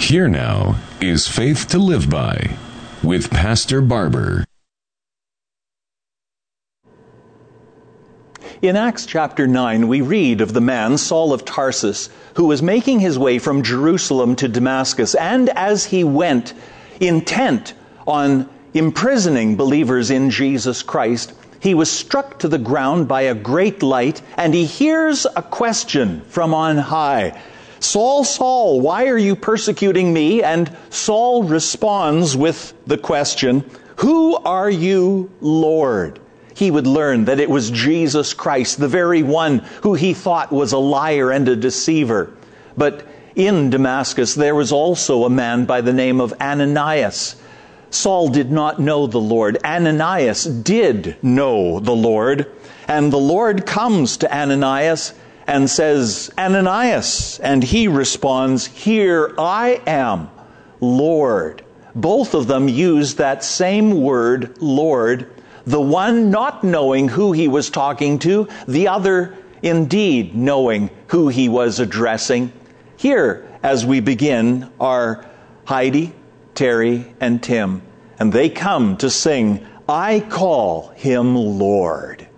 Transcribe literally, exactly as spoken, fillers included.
Here now is Faith to Live By with Pastor Barber. In Acts chapter nine, we read of the man, Saul of Tarsus, who was making his way from Jerusalem to Damascus, and as he went, intent on imprisoning believers in Jesus Christ, he was struck to the ground by a great light, and he hears a question from on high. Saul, Saul, why are you persecuting me? And Saul responds with the question, who are you, Lord? He would learn that it was Jesus Christ, the very one who he thought was a liar and a deceiver. But in Damascus, there was also a man by the name of Ananias. Saul did not know the Lord. Ananias did know the Lord. And the Lord comes to Ananias and says, Ananias, and he responds, here I am, Lord. Both of them use that same word, Lord, the one not knowing who he was talking to, the other indeed knowing who he was addressing. Here, as we begin, are Heidi, Terry, and Tim, and they come to sing, I call him Lord.